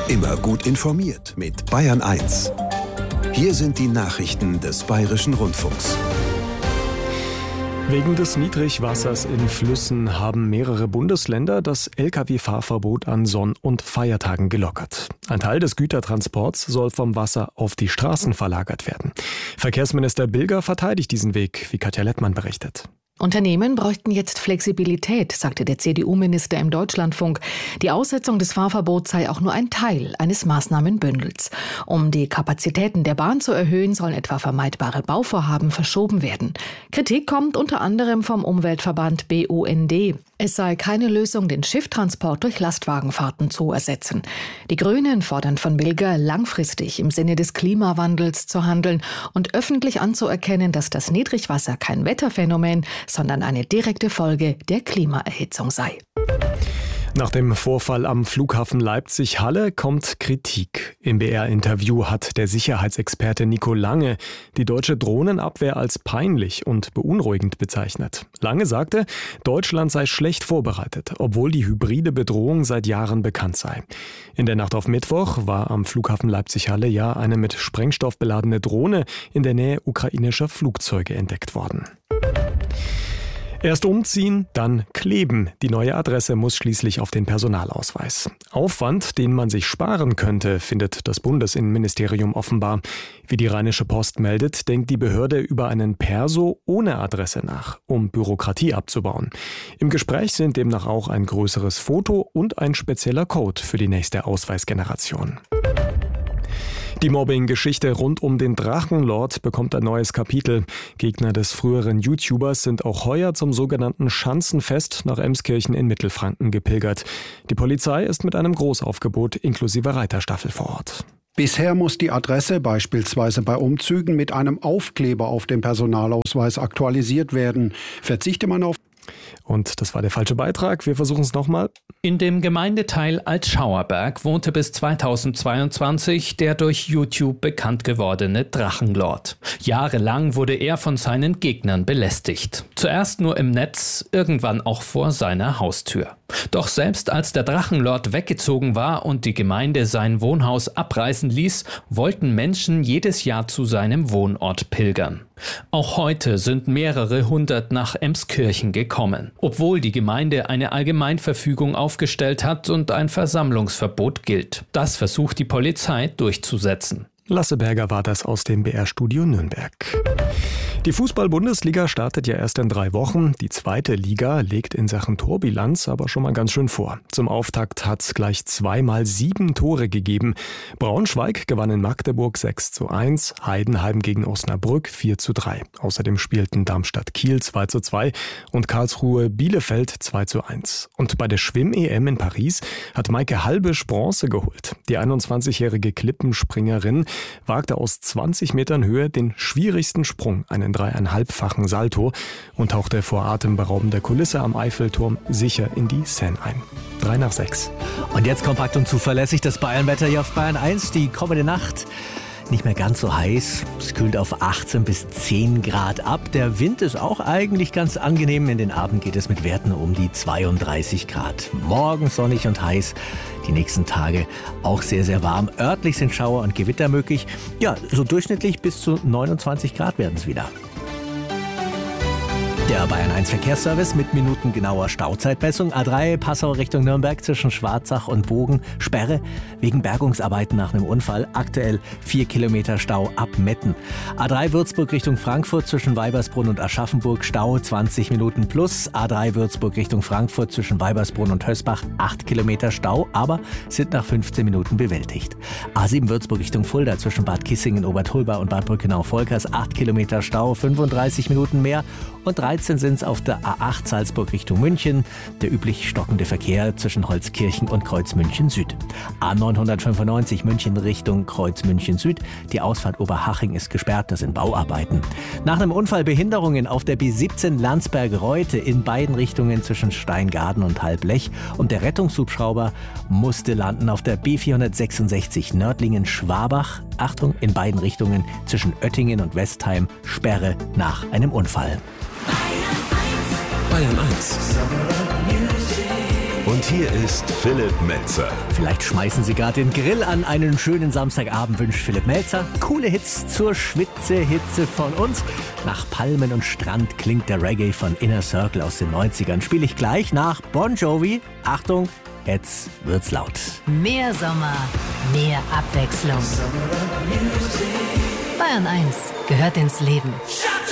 Immer gut informiert mit Bayern 1. Hier sind die Nachrichten des Bayerischen Rundfunks. Wegen des Niedrigwassers in Flüssen haben mehrere Bundesländer das Lkw-Fahrverbot an Sonn- und Feiertagen gelockert. Ein Teil des Gütertransports soll vom Wasser auf die Straßen verlagert werden. Verkehrsminister Bilger verteidigt diesen Weg, wie Katja Lettmann berichtet. Unternehmen bräuchten jetzt Flexibilität, sagte der CDU-Minister im Deutschlandfunk. Die Aussetzung des Fahrverbots sei auch nur ein Teil eines Maßnahmenbündels. Um die Kapazitäten der Bahn zu erhöhen, sollen etwa vermeidbare Bauvorhaben verschoben werden. Kritik kommt unter anderem vom Umweltverband BUND. Es sei keine Lösung, den Schifftransport durch Lastwagenfahrten zu ersetzen. Die Grünen fordern von Bilger, langfristig im Sinne des Klimawandels zu handeln und öffentlich anzuerkennen, dass das Niedrigwasser kein Wetterphänomen, sondern eine direkte Folge der Klimaerhitzung sei. Nach dem Vorfall am Flughafen Leipzig-Halle kommt Kritik. Im BR-Interview hat der Sicherheitsexperte Nico Lange die deutsche Drohnenabwehr als peinlich und beunruhigend bezeichnet. Lange sagte, Deutschland sei schlecht vorbereitet, obwohl die hybride Bedrohung seit Jahren bekannt sei. In der Nacht auf Mittwoch war am Flughafen Leipzig-Halle ja eine mit Sprengstoff beladene Drohne in der Nähe ukrainischer Flugzeuge entdeckt worden. Erst umziehen, dann kleben. Die neue Adresse muss schließlich auf den Personalausweis. Aufwand, den man sich sparen könnte, findet das Bundesinnenministerium offenbar. Wie die Rheinische Post meldet, denkt die Behörde über einen Perso ohne Adresse nach, um Bürokratie abzubauen. Im Gespräch sind demnach auch ein größeres Foto und ein spezieller Code für die nächste Ausweisgeneration. Die Mobbing-Geschichte rund um den Drachenlord bekommt ein neues Kapitel. Gegner des früheren YouTubers sind auch heuer zum sogenannten Schanzenfest nach Emskirchen in Mittelfranken gepilgert. Die Polizei ist mit einem Großaufgebot inklusive Reiterstaffel vor Ort. Bisher muss die Adresse beispielsweise bei Umzügen mit einem Aufkleber auf dem Personalausweis aktualisiert werden. Verzichte man auf... Und das war der falsche Beitrag. Wir versuchen es nochmal. In dem Gemeindeteil Altschauerberg wohnte bis 2022 der durch YouTube bekannt gewordene Drachenlord. Jahrelang wurde er von seinen Gegnern belästigt. Zuerst nur im Netz, irgendwann auch vor seiner Haustür. Doch selbst als der Drachenlord weggezogen war und die Gemeinde sein Wohnhaus abreißen ließ, wollten Menschen jedes Jahr zu seinem Wohnort pilgern. Auch heute sind mehrere hundert nach Emskirchen gekommen, obwohl die Gemeinde eine Allgemeinverfügung aufgestellt hat und ein Versammlungsverbot gilt. Das versucht die Polizei durchzusetzen. Lasse Berger war das aus dem BR-Studio Nürnberg. Die Fußball-Bundesliga startet ja erst in 3 Wochen. Die zweite Liga legt in Sachen Torbilanz aber schon mal ganz schön vor. Zum Auftakt hat es gleich 2x7 Tore gegeben. Braunschweig gewann in Magdeburg 6:1, Heidenheim gegen Osnabrück 4:3. Außerdem spielten Darmstadt-Kiel 2:2 und Karlsruhe Bielefeld 2:1. Und bei der Schwimm-EM in Paris hat Maike Halbisch Bronze geholt. Die 21-jährige Klippenspringerin wagte aus 20 Metern Höhe den schwierigsten Sprung, einen 3,5-fachen Salto, und tauchte vor atemberaubender Kulisse am Eiffelturm sicher in die Seine ein. 3:06. Und jetzt kompakt und zuverlässig das Bayernwetter hier auf Bayern 1. Die kommende Nacht nicht mehr ganz so heiß. Es kühlt auf 18 bis 10 Grad ab. Der Wind ist auch eigentlich ganz angenehm. In den Abend geht es mit Werten um die 32 Grad. Morgen sonnig und heiß. Die nächsten Tage auch sehr, sehr warm. Örtlich sind Schauer und Gewitter möglich. Ja, so durchschnittlich bis zu 29 Grad werden es wieder. Der Bayern 1 Verkehrsservice mit minutengenauer Stauzeitmessung. A3 Passau Richtung Nürnberg zwischen Schwarzach und Bogen. Sperre wegen Bergungsarbeiten nach einem Unfall. Aktuell 4 Kilometer Stau ab Metten. A3 Würzburg Richtung Frankfurt zwischen Weibersbrunn und Aschaffenburg. Stau 20 Minuten plus. A3 Würzburg Richtung Frankfurt zwischen Weibersbrunn und Hösbach. 8 Kilometer Stau, aber sind nach 15 Minuten bewältigt. A7 Würzburg Richtung Fulda zwischen Bad Kissingen, Obertulba und Bad Brückenau-Volkers. 8 Kilometer Stau, 35 Minuten mehr. Und 13 sind es auf der A8 Salzburg Richtung München. Der üblich stockende Verkehr zwischen Holzkirchen und Kreuz München Süd. A995 München Richtung Kreuz München Süd. Die Ausfahrt Oberhaching ist gesperrt, das sind Bauarbeiten. Nach einem Unfall Behinderungen auf der B17 Landsberg-Reute in beiden Richtungen zwischen Steingaden und Halblech. Und der Rettungshubschrauber musste landen auf der B466 Nördlingen-Schwabach. Achtung, in beiden Richtungen zwischen Oettingen und Westheim. Sperre nach einem Unfall. Bayern 1. Und hier ist Philipp Melzer. Vielleicht schmeißen Sie gerade den Grill an. Einen schönen Samstagabend wünscht Philipp Melzer. Coole Hits zur Schwitze-Hitze von uns. Nach Palmen und Strand klingt der Reggae von Inner Circle aus den 90ern. Spiele ich gleich nach Bon Jovi. Achtung, jetzt wird's laut. Mehr Sommer, mehr Abwechslung. Bayern 1 gehört ins Leben.